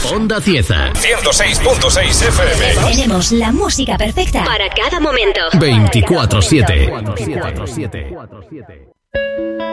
Onda Cieza. 106.6 FM. Tenemos la música perfecta para cada momento. 24/7.